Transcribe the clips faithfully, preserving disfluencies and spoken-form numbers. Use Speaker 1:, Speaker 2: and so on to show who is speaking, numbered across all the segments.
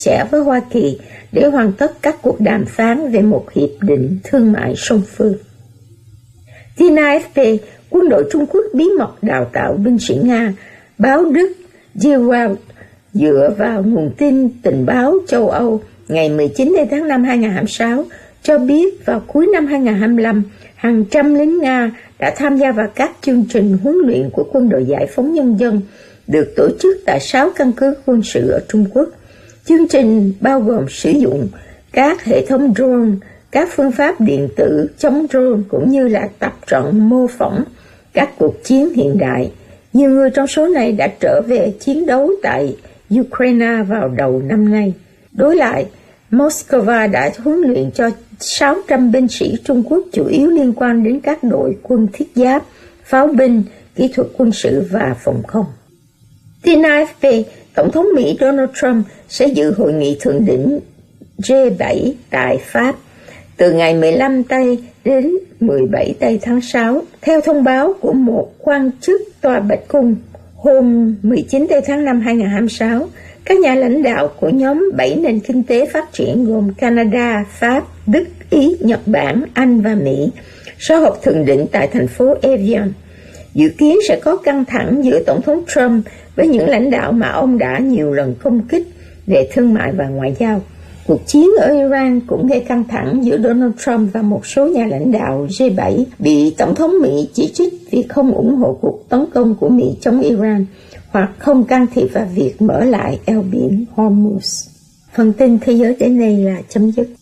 Speaker 1: chẽ với Hoa Kỳ để hoàn tất các cuộc đàm phán về một hiệp định thương mại song phương. tin a ép pê, quân đội Trung Quốc bí mật đào tạo binh sĩ Nga, báo Đức Die Welt dựa vào nguồn tin tình báo châu Âu ngày mười chín tháng năm hai nghìn không trăm hai mươi sáu cho biết vào cuối năm hai nghìn không trăm hai mươi lăm, hàng trăm lính Nga đã tham gia vào các chương trình huấn luyện của quân đội giải phóng nhân dân được tổ chức tại sáu căn cứ quân sự ở Trung Quốc. Chương trình bao gồm sử dụng các hệ thống drone, các phương pháp điện tử chống drone cũng như là tập trận mô phỏng các cuộc chiến hiện đại. Nhiều người trong số này đã trở về chiến đấu tại Ukraine vào đầu năm nay. Đối lại, Moscow đã huấn luyện cho sáu trăm binh sĩ Trung Quốc chủ yếu liên quan đến các đội quân thiết giáp, pháo binh, kỹ thuật quân sự và phòng không. tin a ép pê, Tổng thống Mỹ Donald Trump sẽ dự hội nghị thượng đỉnh G bảy tại Pháp từ ngày mười lăm tây đến mười bảy tây tháng sáu. Theo thông báo của một quan chức Tòa Bạch Cung, hôm mười chín tây tháng năm hai nghìn không trăm hai mươi sáu, các nhà lãnh đạo của nhóm bảy nền kinh tế phát triển gồm Canada, Pháp, Đức, Ý, Nhật Bản, Anh và Mỹ sẽ họp thượng đỉnh tại thành phố Evian. Dự kiến sẽ có căng thẳng giữa Tổng thống Trump với những lãnh đạo mà ông đã nhiều lần công kích về thương mại và ngoại giao. Cuộc chiến ở Iran cũng gây căng thẳng giữa Donald Trump và một số nhà lãnh đạo G bảy bị Tổng thống Mỹ chỉ trích vì không ủng hộ cuộc tấn công của Mỹ chống Iran hoặc không can thiệp vào việc mở lại eo biển Hormuz. Phần tin thế giới đến đây là chấm dứt.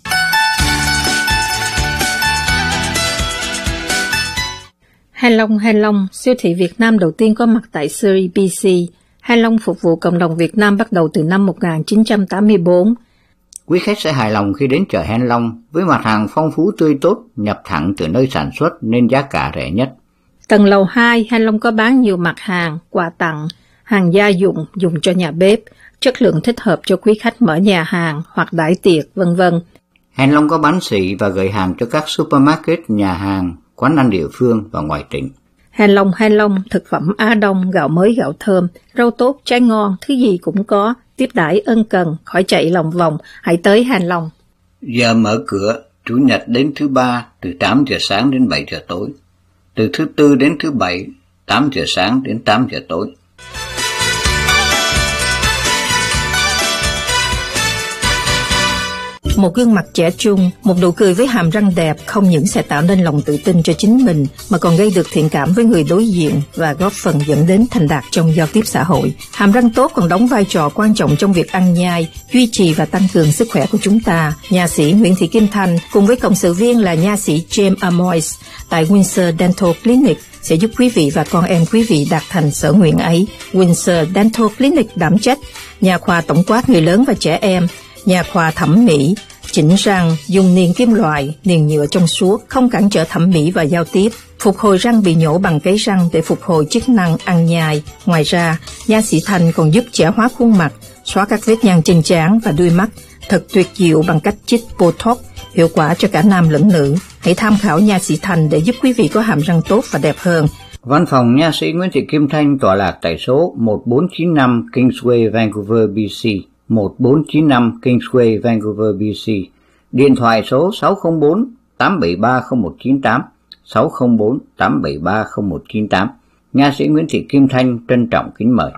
Speaker 2: Hai Long Hai Long, siêu thị Việt Nam đầu tiên có mặt tại Surrey, bê xê. Hai Long phục vụ cộng đồng Việt Nam bắt đầu từ năm một nghìn chín trăm tám mươi tư.
Speaker 3: Quý khách sẽ hài lòng khi đến chợ Hai Long với mặt hàng phong phú tươi tốt, nhập thẳng từ nơi sản xuất nên giá cả rẻ nhất.
Speaker 2: Tầng lầu hai, Hai Long có bán nhiều mặt hàng, quà tặng, hàng gia dụng dùng cho nhà bếp, chất lượng thích hợp cho quý khách mở nhà hàng hoặc đãi tiệc, vân vân.
Speaker 3: Hai Long có bán sỉ và gửi hàng cho các supermarket, nhà hàng, quán ăn địa phương và ngoài tỉnh.
Speaker 2: Hai Long Hai Long, thực phẩm Á Đông, gạo mới gạo thơm, rau tốt, trái ngon, thứ gì cũng có, tiếp đãi ân cần, khỏi chạy lòng vòng, hãy tới Hai Long.
Speaker 3: Giờ mở cửa, Chủ nhật đến thứ ba từ tám giờ sáng đến bảy giờ tối, từ thứ tư đến thứ bảy, tám giờ sáng đến tám giờ tối.
Speaker 2: Một gương mặt trẻ trung, một nụ cười với hàm răng đẹp không những sẽ tạo nên lòng tự tin cho chính mình mà còn gây được thiện cảm với người đối diện và góp phần dẫn đến thành đạt trong giao tiếp xã hội. Hàm răng tốt còn đóng vai trò quan trọng trong việc ăn nhai, duy trì và tăng cường sức khỏe của chúng ta. Nha sĩ Nguyễn Thị Kim Thanh cùng với cộng sự viên là nha sĩ James Amois tại Windsor Dental Clinic sẽ giúp quý vị và con em quý vị đạt thành sở nguyện ấy. Windsor Dental Clinic đảm trách nhà khoa tổng quát người lớn và trẻ em, nhà khoa thẩm mỹ, chỉnh răng, dùng niền kim loại, niền nhựa trong suốt, không cản trở thẩm mỹ và giao tiếp, phục hồi răng bị nhổ bằng cấy răng để phục hồi chức năng ăn nhai. Ngoài ra, nha sĩ Thanh còn giúp trẻ hóa khuôn mặt, xóa các vết nhăn trên trán và đuôi mắt, thật tuyệt diệu bằng cách chích Botox, hiệu quả cho cả nam lẫn nữ. Hãy tham khảo nha sĩ Thanh để giúp quý vị có hàm răng tốt và đẹp hơn.
Speaker 3: Văn phòng nha sĩ Nguyễn Thị Kim Thanh tọa lạc tại số một bốn chín năm Kingsway, Vancouver, bê xê. một bốn chín năm Kingsway, Vancouver, bê xê. Điện thoại số sáu không bốn tám bảy ba không một chín tám, sáu không bốn tám bảy ba không một chín tám. Nha sĩ Nguyễn Thị Kim Thanh trân trọng kính mời.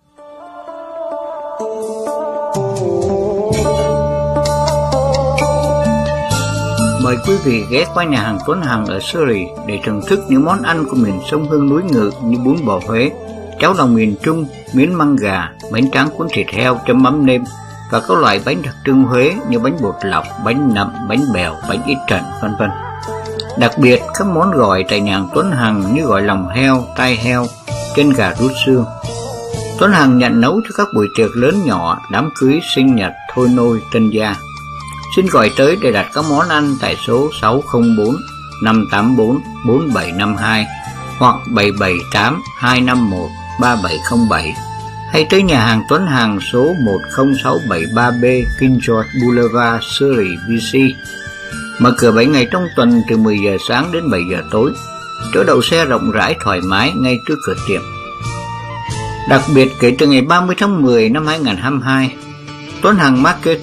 Speaker 3: Mời quý vị ghé qua nhà hàng Tuấn Hằng ở Surrey để thưởng thức những món ăn của miền sông Hương núi Ngự như bún bò Huế, cháo lòng miền Trung, miến măng gà, bánh tráng cuốn thịt heo chấm mắm nêm và các loại bánh đặc trưng Huế như bánh bột lọc, bánh nậm, bánh bèo, bánh ít trần, vân vân. Đặc biệt các món gọi tại nhà hàng Tuấn Hằng như gọi lòng heo, tai heo, chân gà rút xương. Tuấn Hằng nhận nấu cho các buổi tiệc lớn nhỏ, đám cưới, sinh nhật, thôi nôi, tân gia. Xin gọi tới để đặt các món ăn tại số sáu không bốn năm tám bốn bốn bảy năm hai hoặc bảy bảy tám hai năm một ba bảy không bảy, hay tới nhà hàng Tuấn Hằng số một không sáu bảy ba B King George Boulevard, Surrey, bê xê. Mở cửa bảy ngày trong tuần từ mười giờ sáng đến bảy giờ tối. Chỗ đậu xe rộng rãi thoải mái ngay trước cửa tiệm. Đặc biệt kể từ ngày ba mươi tháng mười năm hai nghìn không trăm hai mươi hai, Tuấn Hằng Market